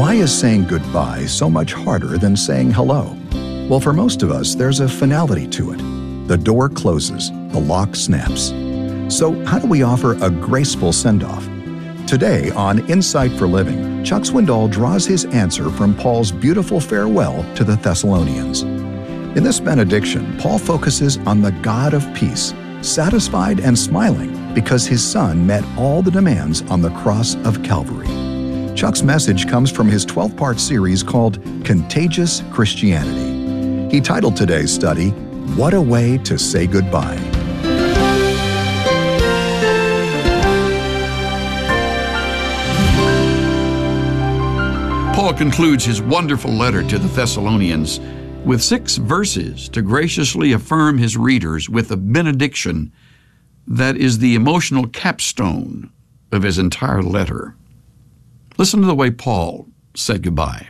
Why is saying goodbye so much harder than saying hello? Well, for most of us, there's a finality to it. The door closes, the lock snaps. So how do we offer a graceful send-off? Today on Insight for Living, Chuck Swindoll draws his answer from Paul's beautiful farewell to the Thessalonians. In this benediction, Paul focuses on the God of peace, satisfied and smiling because his Son met all the demands on the cross of Calvary. Chuck's message comes from his 12-part series called Contagious Christianity. He titled today's study, What a Way to Say Goodbye. Paul concludes his wonderful letter to the Thessalonians with 6 verses to graciously affirm his readers with a benediction that is the emotional capstone of his entire letter. Listen to the way Paul said goodbye.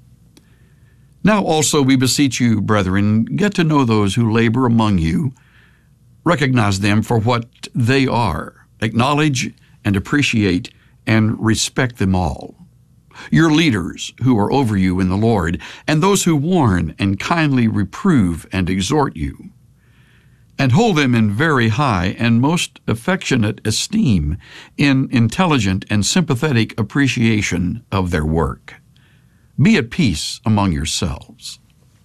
Now also we beseech you, brethren, get to know those who labor among you, recognize them for what they are, acknowledge and appreciate and respect them all. Your leaders who are over you in the Lord, and those who warn and kindly reprove and exhort you, and hold them in very high and most affectionate esteem in intelligent and sympathetic appreciation of their work. Be at peace among yourselves.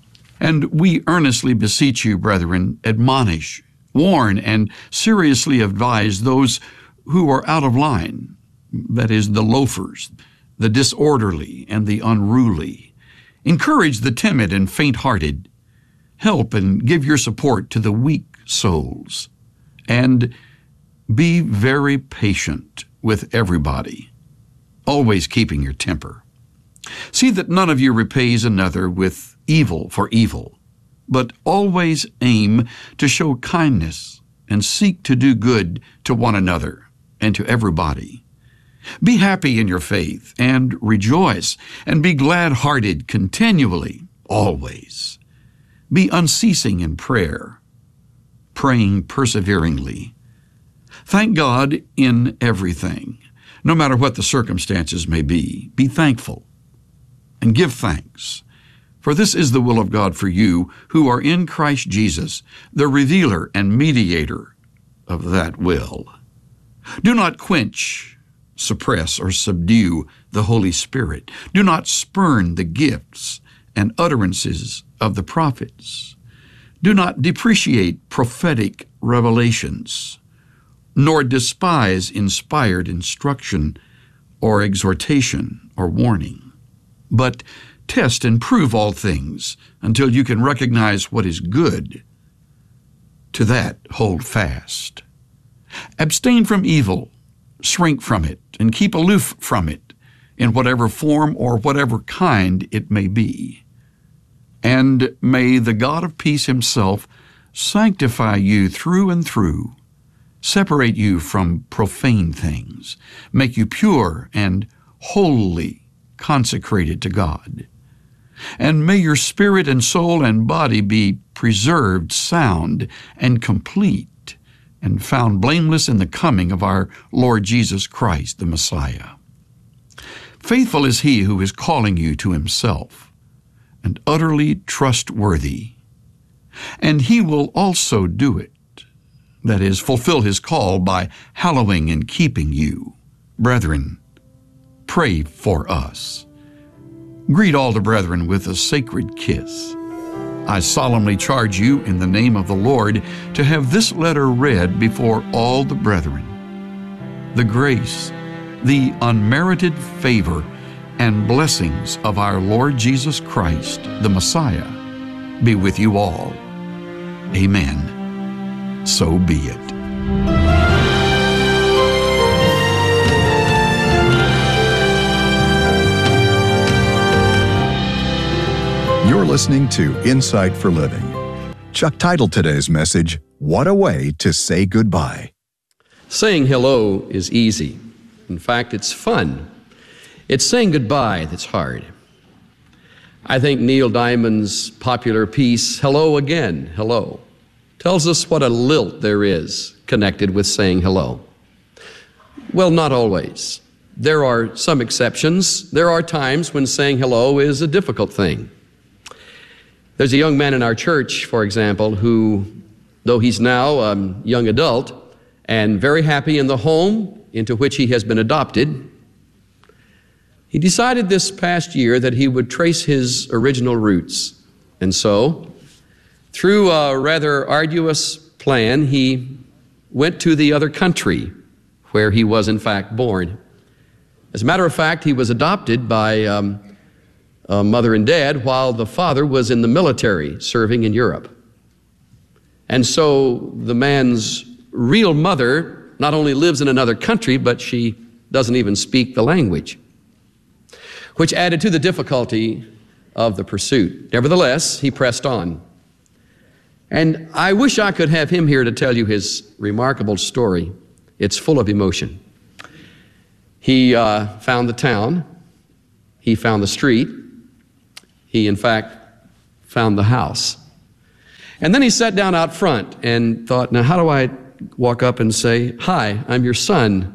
And we earnestly beseech you, brethren, admonish, warn, and seriously advise those who are out of line, that is, the loafers, the disorderly and the unruly. Encourage the timid and faint-hearted. Help and give your support to the weak souls. And be very patient with everybody, always keeping your temper. See that none of you repays another with evil for evil, but always aim to show kindness and seek to do good to one another and to everybody. Be happy in your faith and rejoice, and be glad-hearted continually, always. Be unceasing in prayer, praying perseveringly. Thank God in everything, no matter what the circumstances may be. Be thankful and give thanks, for this is the will of God for you who are in Christ Jesus, the revealer and mediator of that will. Do not quench, suppress, or subdue the Holy Spirit. Do not spurn the gifts and utterances of the prophets. Do not depreciate prophetic revelations, nor despise inspired instruction or exhortation or warning. But test and prove all things until you can recognize what is good. To that hold fast. Abstain from evil, shrink from it, and keep aloof from it, in whatever form or whatever kind it may be. And may the God of peace himself sanctify you through and through, separate you from profane things, make you pure and wholly consecrated to God. And may your spirit and soul and body be preserved sound and complete, and found blameless in the coming of our Lord Jesus Christ, the Messiah. Faithful is he who is calling you to himself, and utterly trustworthy. And he will also do it, that is, fulfill his call by hallowing and keeping you. Brethren, pray for us. Greet all the brethren with a sacred kiss. I solemnly charge you in the name of the Lord to have this letter read before all the brethren. The grace, the unmerited favor, and blessings of our Lord Jesus Christ, the Messiah, be with you all. Amen. So be it. You're listening to Insight for Living. Chuck titled today's message, What a Way to Say Goodbye. Saying hello is easy. In fact, it's fun. It's saying goodbye that's hard. I think Neil Diamond's popular piece, Hello Again, Hello, tells us what a lilt there is connected with saying hello. Well, not always. there are some exceptions. There are times when saying hello is a difficult thing. There's a young man in our church, for example, who, though he's now a young adult and very happy in the home into which he has been adopted, he decided this past year that he would trace his original roots. And so, through a rather arduous plan, he went to the other country where he was in fact born. As a matter of fact, he was adopted by a mother and dad while the father was in the military serving in Europe. And so the man's real mother not only lives in another country, but she doesn't even speak the language, which added to the difficulty of the pursuit. Nevertheless, he pressed on. And I wish I could have him here to tell you his remarkable story. It's full of emotion. He found the town. He found the street. He, in fact, found the house. And then he sat down out front and thought, now how do I walk up and say, "Hi, I'm your son"?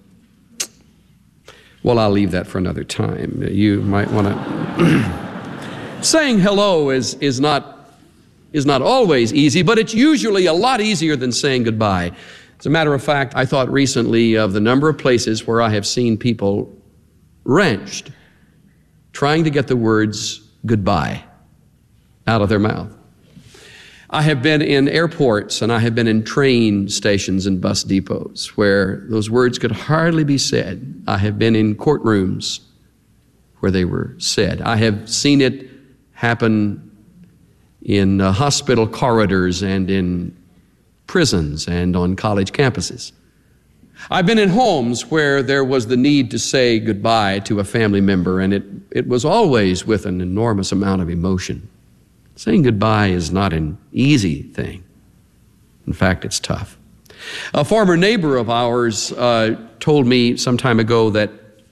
Well, I'll leave that for another time. You might want to... Saying hello is not always easy, but it's usually a lot easier than saying goodbye. As a matter of fact, I thought recently of the number of places where I have seen people wrenched trying to get the words goodbye out of their mouth. I have been in airports and I have been in train stations and bus depots where those words could hardly be said. I have been in courtrooms where they were said. I have seen it happen in hospital corridors and in prisons and on college campuses. I've been in homes where there was the need to say goodbye to a family member, and it was always with an enormous amount of emotion. Saying goodbye is not an easy thing. In fact, it's tough. A former neighbor of ours told me some time ago that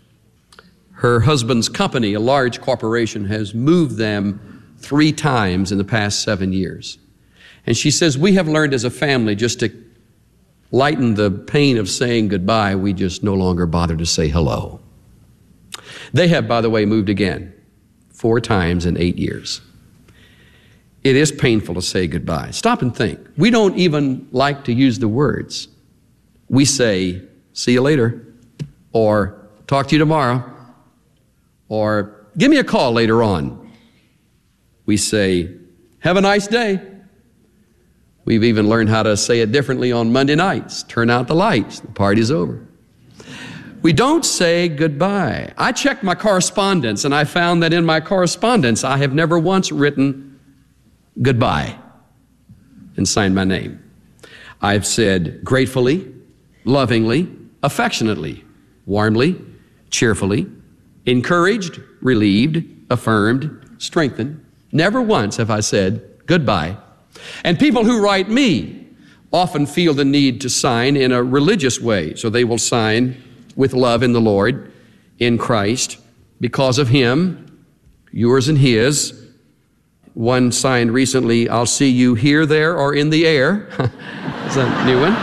her husband's company, a large corporation, has moved them 3 times in the past 7 years. And she says, we have learned as a family just to lighten the pain of saying goodbye, we just no longer bother to say hello. They have, by the way, moved again 4 times in 8 years. It is painful to say goodbye. Stop and think. We don't even like to use the words. We say, see you later, or talk to you tomorrow, or give me a call later on. We say, have a nice day. We've even learned how to say it differently on Monday nights. Turn out the lights, the party's over. We don't say goodbye. I checked my correspondence and I found that in my correspondence I have never once written goodbye and signed my name. I've said gratefully, lovingly, affectionately, warmly, cheerfully, encouraged, relieved, affirmed, strengthened. Never once have I said goodbye. And people who write me often feel the need to sign in a religious way. So they will sign with love in the Lord, in Christ, because of Him, yours and His. One signed recently, I'll see you here, there, or in the air. Is that a new one?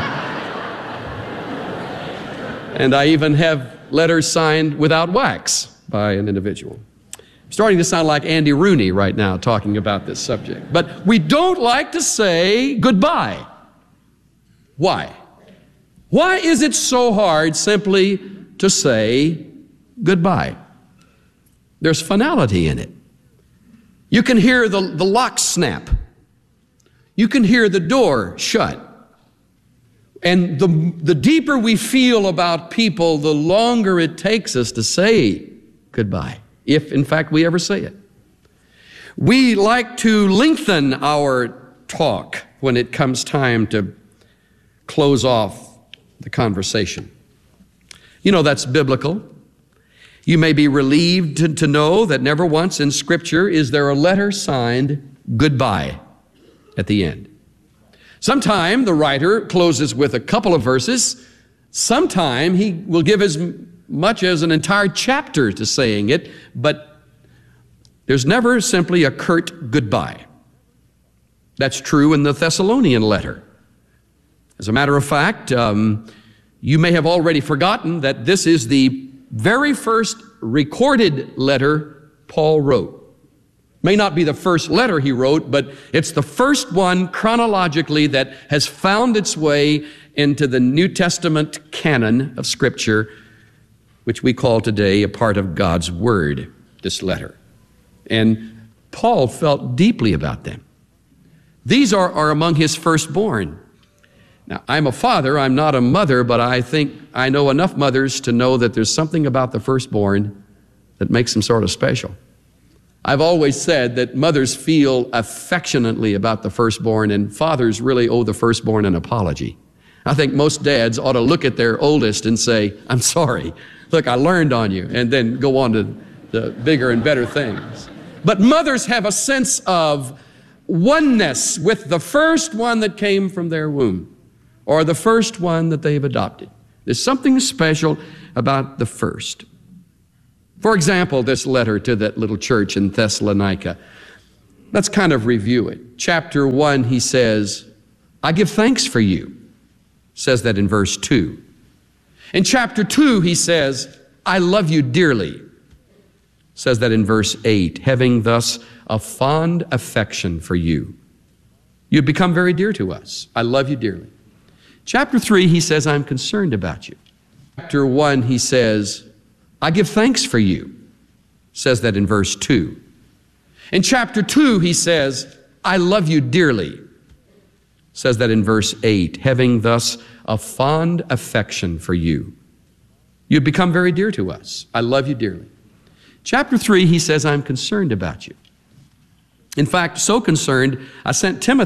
And I even have letters signed without wax by an individual. Starting to sound like Andy Rooney right now talking about this subject. But we don't like to say goodbye. Why? Why is it so hard simply to say goodbye? There's finality in it. You can hear the lock snap. You can hear the door shut. And the deeper we feel about people, the longer it takes us to say goodbye, if in fact we ever say it. We like to lengthen our talk when it comes time to close off the conversation. You know, that's biblical. You may be relieved to know that never once in Scripture is there a letter signed goodbye at the end. Sometime the writer closes with a couple of verses. Sometime he will give as much as an entire chapter to saying it, but there's never simply a curt goodbye. That's true in the Thessalonian letter. As a matter of fact, you may have already forgotten that this is the very first recorded letter Paul wrote. May not be the first letter he wrote, but it's the first one chronologically that has found its way into the New Testament canon of Scripture, which we call today a part of God's Word, this letter. And Paul felt deeply about them. These are among his firstborn. Now, I'm a father, I'm not a mother, but I think I know enough mothers to know that there's something about the firstborn that makes them sort of special. I've always said that mothers feel affectionately about the firstborn, and fathers really owe the firstborn an apology. I think most dads ought to look at their oldest and say, I'm sorry, look, I learned on you, and then go on to the bigger and better things. But mothers have a sense of oneness with the first one that came from their womb, or the first one that they've adopted. There's something special about the first. For example, this letter to that little church in Thessalonica. Let's kind of review it. Chapter 1, he says, I give thanks for you. Says that in verse 2. In chapter 2, he says, I love you dearly. Says that in verse 8, having thus a fond affection for you. You've become very dear to us. I love you dearly. Chapter 3, he says, I'm concerned about you. Chapter 1, he says, I give thanks for you. Says that in verse 2. In chapter 2, he says, I love you dearly. Says that in verse 8, having thus a fond affection for you. You've become very dear to us. I love you dearly. Chapter 3, he says, I'm concerned about you. In fact, so concerned, I sent Timothy